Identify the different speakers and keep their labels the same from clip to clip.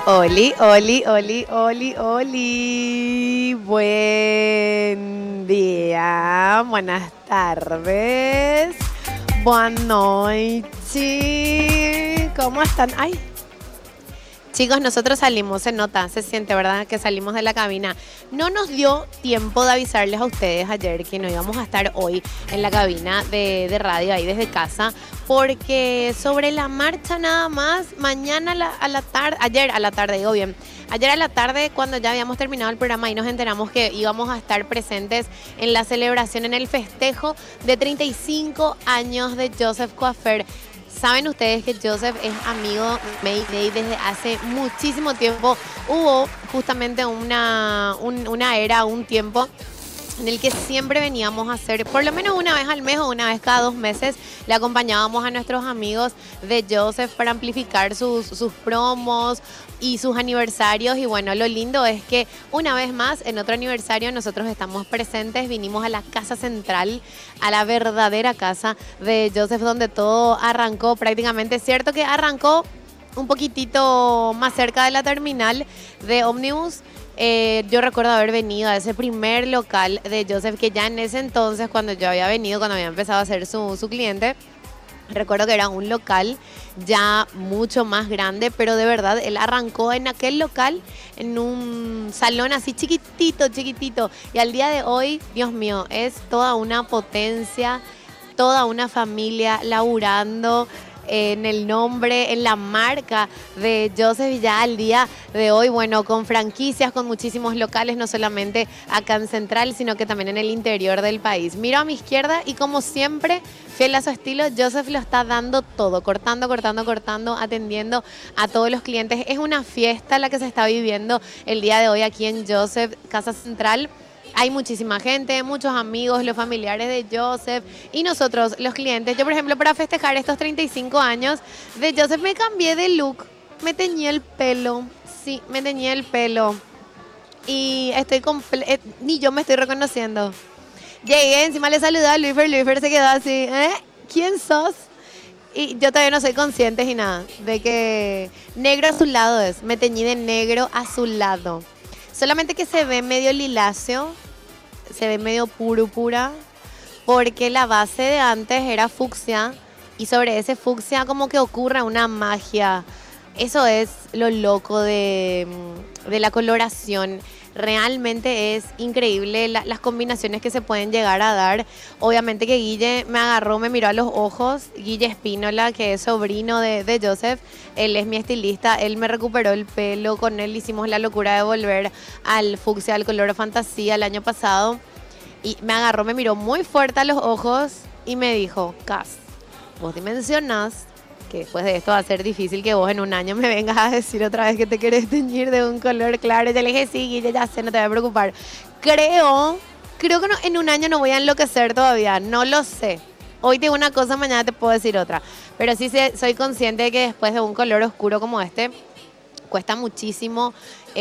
Speaker 1: Oli, Oli, Oli, Oli, Oli. Buen día, buenas tardes, buenas noches. ¿Cómo están? Ay, chicos, nosotros salimos, se nota, se siente, ¿verdad? Que salimos de la cabina. No nos dio tiempo de avisarles a ustedes ayer que no íbamos a estar hoy en la cabina de radio ahí desde casa, porque sobre la marcha nada más, mañana a la tarde, ayer a la tarde, digo bien, ayer a la tarde cuando ya habíamos terminado el programa y nos enteramos que íbamos a estar presentes en la celebración, en el festejo de 35 años de Joseph Coiffeur. Saben ustedes que Joseph es amigo de Mayday desde hace muchísimo tiempo. Hubo justamente una era, un tiempo en el que siempre veníamos a hacer, por lo menos una vez al mes o una vez cada 2 meses, le acompañábamos a nuestros amigos de Joseph para amplificar sus promos y sus aniversarios. Y bueno, lo lindo es que una vez más, en otro aniversario, nosotros estamos presentes, vinimos a la casa central, a la verdadera casa de Joseph, donde todo arrancó prácticamente. Es cierto que arrancó un poquitito más cerca de la terminal de ómnibus. Yo recuerdo haber venido a ese primer local de Joseph, que ya en ese entonces, cuando yo había venido, cuando había empezado a ser su cliente, recuerdo que era un local ya mucho más grande, pero de verdad él arrancó en aquel local, en un salón así chiquitito, chiquitito. Y al día de hoy, Dios mío, es toda una potencia, toda una familia laburando en el nombre, en la marca de Joseph. Y ya al día de hoy, bueno, con franquicias, con muchísimos locales, no solamente acá en Central, sino que también en el interior del país. Miro a mi izquierda y como siempre, fiel a su estilo, Joseph lo está dando todo, cortando, atendiendo a todos los clientes. Es una fiesta la que se está viviendo el día de hoy aquí en Joseph, Casa Central. Hay muchísima gente, muchos amigos, los familiares de Joseph y nosotros, los clientes. Yo, por ejemplo, para festejar estos 35 años de Joseph, me cambié de look. Me teñí el pelo. Sí, me teñí el pelo. Y estoy ni yo me estoy reconociendo. Llegué, encima le saludé a Luifer se quedó así. ¿Quién sos? Y yo todavía no soy consciente y nada de que negro azulado es. Me teñí de negro azulado. Solamente que se ve medio liláceo, se ve medio púrpura, porque la base de antes era fucsia y sobre ese fucsia como que ocurre una magia. Eso es lo loco de la coloración. Realmente es increíble las combinaciones que se pueden llegar a dar. Obviamente que Guille me agarró, me miró a los ojos. Guille Espínola, que es sobrino de Joseph, él es mi estilista, él me recuperó el pelo, con él hicimos la locura de volver al fucsia, al color fantasía el año pasado. Y me agarró, me miró muy fuerte a los ojos y me dijo: Cas, vos dimensionás que después de esto va a ser difícil que vos en un año me vengas a decir otra vez que te querés teñir de un color claro. Yo le dije: sí, Guille, ya sé, no te voy a preocupar. Creo que no, en un año no voy a enloquecer todavía, no lo sé. Hoy te digo una cosa, mañana te puedo decir otra. Pero sí soy consciente de que después de un color oscuro como este, cuesta muchísimo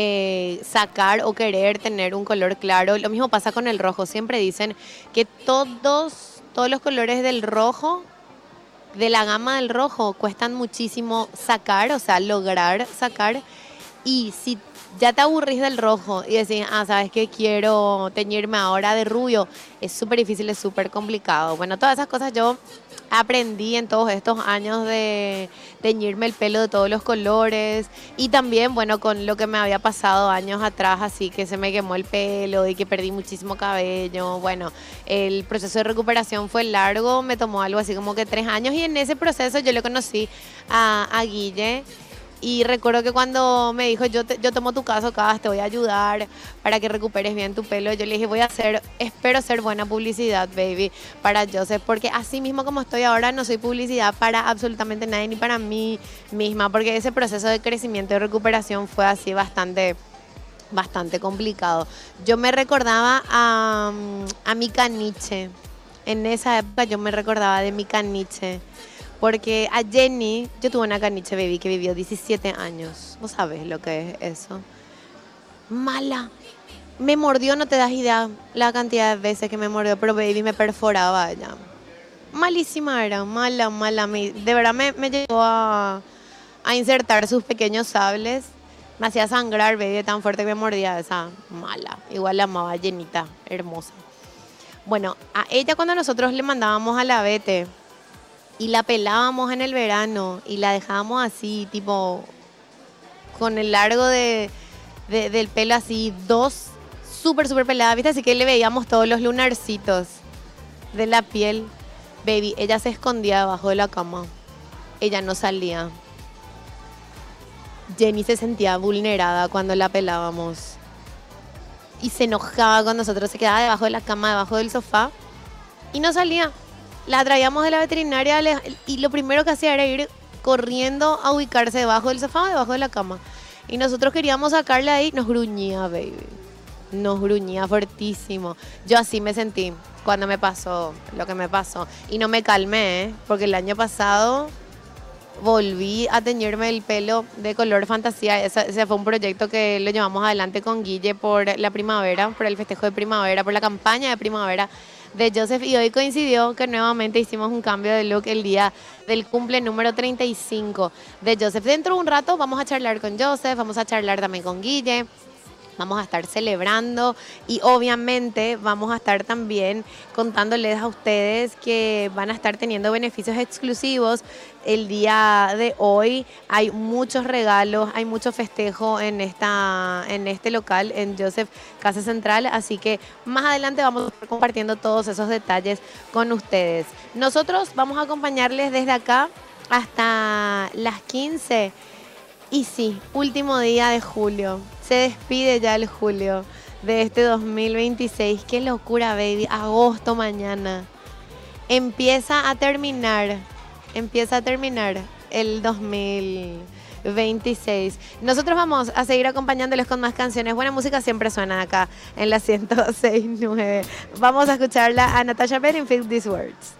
Speaker 1: sacar o querer tener un color claro. Lo mismo pasa con el rojo. Siempre dicen que todos los colores del rojo, de la gama del rojo, cuestan muchísimo sacar, o sea, lograr sacar. Y si ya te aburrís del rojo y decís: ¿sabes qué? Quiero teñirme ahora de rubio, es súper difícil, es súper complicado. Bueno, todas esas cosas yo aprendí en todos estos años de teñirme el pelo de todos los colores. Y también, bueno, con lo que me había pasado años atrás, así que se me quemó el pelo y que perdí muchísimo cabello. Bueno, el proceso de recuperación fue largo, me tomó algo así como que 3 años. Y en ese proceso yo le conocí a Guille. Y recuerdo que cuando me dijo: yo tomo tu caso, Cas, te voy a ayudar para que recuperes bien tu pelo. Yo le dije: espero hacer buena publicidad, baby, para Joseph, porque así mismo como estoy ahora, no soy publicidad para absolutamente nadie, ni para mí misma, porque ese proceso de crecimiento y recuperación fue así bastante complicado. Yo me recordaba a mi caniche. En esa época yo me recordaba de mi caniche. Porque a Jenny, yo tuve una caniche baby que vivió 17 años. ¿Vos sabés lo que es eso? Mala. Me mordió, no te das idea la cantidad de veces que me mordió, pero baby me perforaba ya. Malísima era, mala. De verdad me llegó a insertar sus pequeños sables Me hacía sangrar, baby, tan fuerte que me mordía esa mala. Igual la amaba, llenita, hermosa. Bueno, a ella cuando nosotros le mandábamos a la vete y la pelábamos en el verano y la dejábamos así, tipo, con el largo del pelo así, dos súper, súper peladas, ¿viste? Así que le veíamos todos los lunarcitos de la piel. Baby, ella se escondía debajo de la cama. Ella no salía. Jenny se sentía vulnerada cuando la pelábamos. Y se enojaba con nosotros. Se quedaba debajo de la cama, debajo del sofá. Y no salía. La traíamos de la veterinaria y lo primero que hacía era ir corriendo a ubicarse debajo del sofá o debajo de la cama. Y nosotros queríamos sacarla ahí. Nos gruñía, baby. Nos gruñía fuertísimo. Yo así me sentí cuando me pasó lo que me pasó. Y no me calmé, ¿eh? Porque el año pasado volví a teñirme el pelo de color fantasía. Ese fue un proyecto que lo llevamos adelante con Guille por la primavera, por el festejo de primavera, por la campaña de primavera de Joseph. Y hoy coincidió que nuevamente hicimos un cambio de look el día del cumple número 35 de Joseph. Dentro de un rato vamos a charlar con Joseph, vamos a charlar también con Guille. Vamos a estar celebrando y obviamente vamos a estar también contándoles a ustedes que van a estar teniendo beneficios exclusivos el día de hoy. Hay muchos regalos, hay mucho festejo en este local, en Joseph Casa Central, así que más adelante vamos a estar compartiendo todos esos detalles con ustedes. Nosotros vamos a acompañarles desde acá hasta las 15. Y sí, último día de julio. Se despide ya el julio de este 2026. Qué locura, baby. Agosto mañana. Empieza a terminar el 2026. Nosotros vamos a seguir acompañándoles con más canciones. Buena música siempre suena acá en la 106.9. Vamos a escucharla a Natasha Bedingfield, These Words.